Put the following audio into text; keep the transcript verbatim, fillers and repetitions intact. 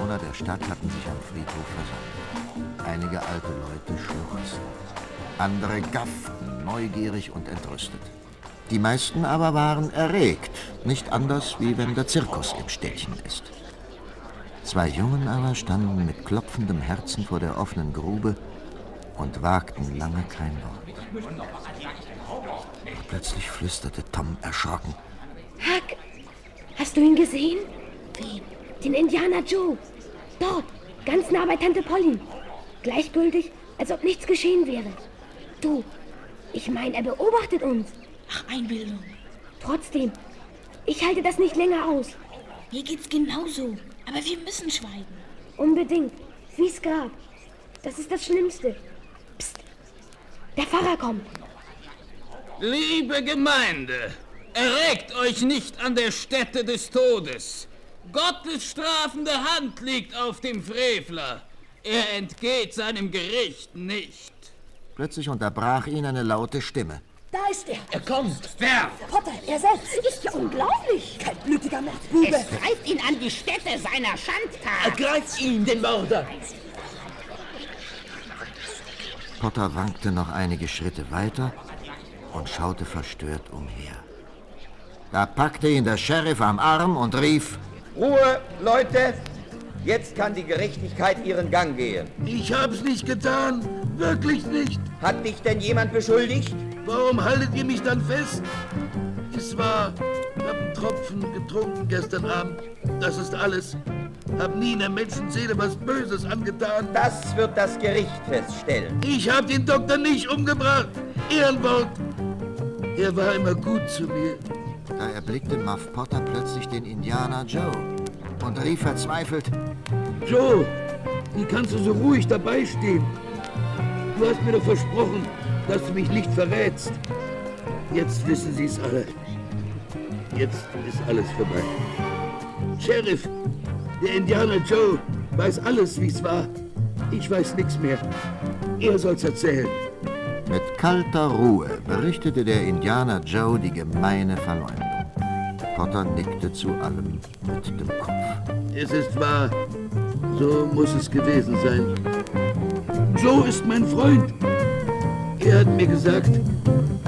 Einwohner der Stadt hatten sich am Friedhof versammelt. Einige alte Leute schluchzten, andere gafften, neugierig und entrüstet. Die meisten aber waren erregt, nicht anders, wie wenn der Zirkus im Städtchen ist. Zwei Jungen aber standen mit klopfendem Herzen vor der offenen Grube und wagten lange kein Wort. Und plötzlich flüsterte Tom erschrocken: Huck, hast du ihn gesehen? Wen? Den Indianer Joe. Dort, ganz nah bei Tante Polly. Gleichgültig, als ob nichts geschehen wäre. Du, ich meine, er beobachtet uns. Ach, Einbildung. Trotzdem, ich halte das nicht länger aus. Mir geht's genauso. Aber wir müssen schweigen. Unbedingt. Wie's Grab. Das ist das Schlimmste. Psst. Der Pfarrer kommt. Liebe Gemeinde, erregt euch nicht an der Stätte des Todes. Gottes strafende Hand liegt auf dem Frevler. Er entgeht seinem Gericht nicht. Plötzlich unterbrach ihn eine laute Stimme. Da ist er. Er kommt. Wer? Potter, er selbst. Ist ja unglaublich. Kaltblütiger Mordbube. Es treibt ihn an die Stätte seiner Schandtat. Ergreift ihn, den Mörder. Potter wankte noch einige Schritte weiter und schaute verstört umher. Da packte ihn der Sheriff am Arm und rief: Ruhe, Leute! Jetzt kann die Gerechtigkeit ihren Gang gehen. Ich hab's nicht getan. Wirklich nicht. Hat dich denn jemand beschuldigt? Warum haltet ihr mich dann fest? Es war... Hab einen Tropfen getrunken gestern Abend. Das ist alles. Hab nie in der Menschenseele was Böses angetan. Das wird das Gericht feststellen. Ich hab den Doktor nicht umgebracht. Ehrenwort. Er war immer gut zu mir. Da erblickte Muff Potter plötzlich den Indianer Joe und rief verzweifelt: Joe, wie kannst du so ruhig dabei stehen? Du hast mir doch versprochen, dass du mich nicht verrätst. Jetzt wissen sie es alle. Jetzt ist alles vorbei. Sheriff, der Indianer Joe weiß alles, wie es war. Ich weiß nichts mehr. Er soll's erzählen. Mit kalter Ruhe berichtete der Indianer Joe die gemeine Verleumdung. Potter nickte zu allem mit dem Kopf. Es ist wahr. So muss es gewesen sein. Joe ist mein Freund. Er hat mir gesagt,